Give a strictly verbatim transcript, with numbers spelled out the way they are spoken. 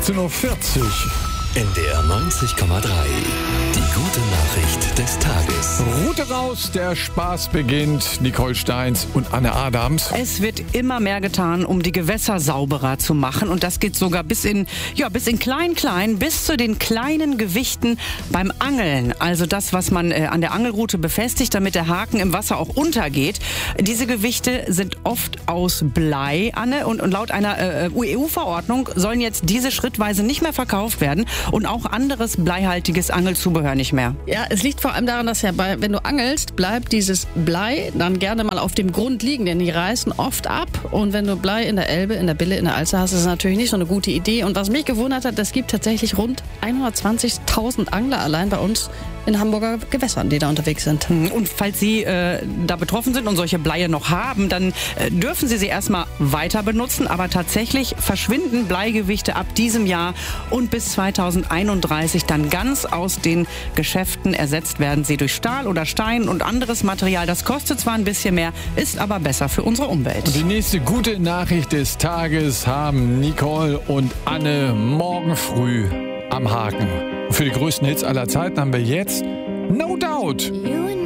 achtzehn Uhr vierzig. N D R neunzig Komma drei. Die gute Nachricht des Tages. Route raus, der Spaß beginnt. Nicole Steins und Anne Adams. Es wird immer mehr getan, um die Gewässer sauberer zu machen. Und das geht sogar bis in, ja, bis in klein-klein, bis zu den kleinen Gewichten beim Angeln. Also das, was man äh, an der Angelrute befestigt, damit der Haken im Wasser auch untergeht. Diese Gewichte sind oft aus Blei, Anne. Und, und laut einer äh, E U-Verordnung sollen jetzt diese schrittweise nicht mehr verkauft werden. Und auch anderes bleihaltiges Angelzubehör nicht mehr. Ja, es liegt vor allem daran, dass ja bei, wenn du angelst, bleibt dieses Blei dann gerne mal auf dem Grund liegen, denn die reißen oft ab. Und wenn du Blei in der Elbe, in der Bille, in der Alster hast, ist es natürlich nicht so eine gute Idee. Und was mich gewundert hat, es gibt tatsächlich rund hundertzwanzigtausend Angler allein bei uns in Hamburger Gewässern, die da unterwegs sind. Und falls Sie äh, da betroffen sind und solche Bleie noch haben, dann äh, dürfen Sie sie erstmal weiter benutzen. Aber tatsächlich verschwinden Bleigewichte ab diesem Jahr und bis zweitausendeinunddreißig dann ganz aus den Geschäften. Ersetzt werden sie durch Stahl oder Stein und anderes Material. Das kostet zwar ein bisschen mehr, ist aber besser für unsere Umwelt. Und die nächste gute Nachricht des Tages haben Nicole und Anne morgen früh am Haken. Und für die größten Hits aller Zeiten haben wir jetzt No Doubt. You and